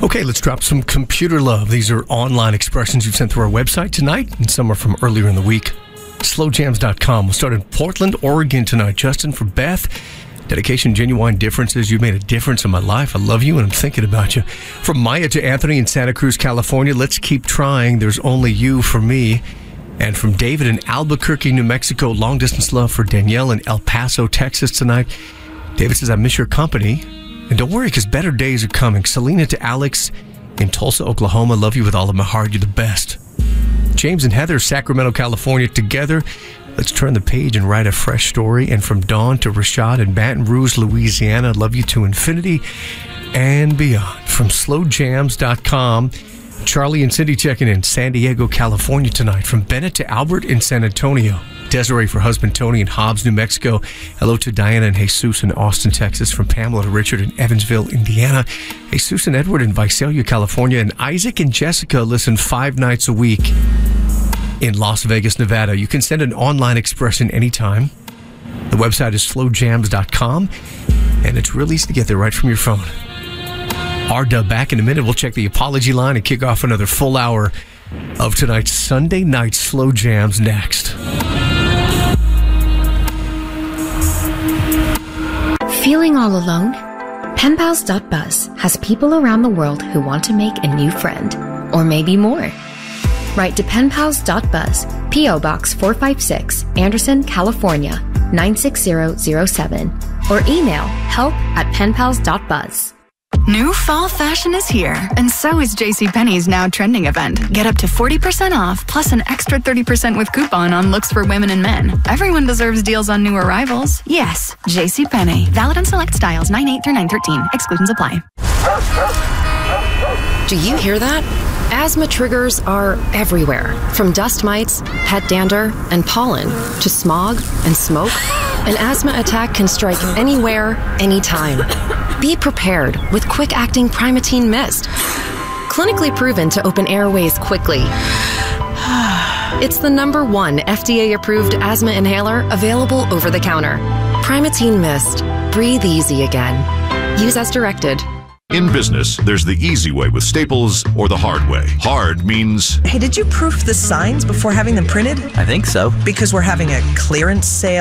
Okay, let's drop some computer love. These are online expressions you've sent through our website tonight, and some are from earlier in the week. Slowjams.com. We'll start in Portland, Oregon tonight. Justin, for Beth. Dedication, genuine differences. You made a difference in my life. I love you, and I'm thinking about you. From Maya to Anthony in Santa Cruz, California. Let's keep trying. There's only you for me. And from David in Albuquerque, New Mexico. Long distance love for Danielle in El Paso, Texas tonight. David says, I miss your company. And don't worry, because better days are coming. Selena to Alex in Tulsa, Oklahoma. Love you with all of my heart. You're the best. James and Heather, Sacramento, California. Together, let's turn the page and write a fresh story. And from Dawn to Rashad in Baton Rouge, Louisiana. Love you to infinity and beyond. From slowjams.com. Charlie and Cindy checking in San Diego, California tonight. From Bennett to Albert in San Antonio. Desiree for husband Tony in Hobbs, New Mexico. Hello to Diana and Jesus in Austin, Texas. From Pamela to Richard in Evansville, Indiana. Jesus and Edward in Visalia, California. And Isaac and Jessica listen 5 nights a week in Las Vegas, Nevada. You can send an online expression anytime. The website is slowjams.com, and it's real easy to get there right from your phone. R-Dub back in a minute. We'll check the apology line and kick off another full hour of tonight's Sunday night Slow Jams next. Feeling all alone? Penpals.buzz has people around the world who want to make a new friend, or maybe more. Write to penpals.buzz, P.O. Box 456, Anderson, California, 96007, or email help@penpals.buzz. New fall fashion is here, and so is JCPenney's now trending event. Get up to 40% off, plus an extra 30% with coupon on looks for women and men. Everyone deserves deals on new arrivals. Yes, JCPenney. Valid on select styles 9/8 through 9/13. Exclusions apply. Do you hear that? Asthma triggers are everywhere, from dust mites, pet dander, and pollen, to smog and smoke. An asthma attack can strike anywhere, anytime. Be prepared with quick-acting Primatene Mist. Clinically proven to open airways quickly. It's the #1 FDA-approved asthma inhaler available over the counter. Primatene Mist. Breathe easy again. Use as directed. In business, there's the easy way with Staples or the hard way. Hard means... Hey, did you proof the signs before having them printed? I think so. Because we're having a clearance sale